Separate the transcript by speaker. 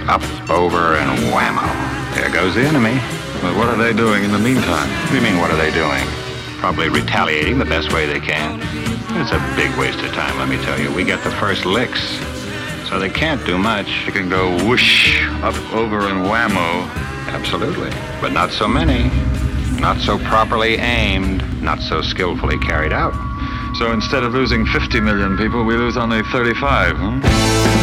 Speaker 1: Up, over, and whammo. There goes the enemy.
Speaker 2: But what are they doing in the meantime?
Speaker 1: What do you mean, what are they doing? Probably retaliating the best way they can. It's a big waste of time, let me tell you. We get the first licks, so they can't do much.
Speaker 2: They can go whoosh, up, over, and whammo.
Speaker 1: Absolutely. But not so many. Not so properly aimed. Not so skillfully carried out.
Speaker 2: So instead of losing 50 million people, we lose only 35, huh?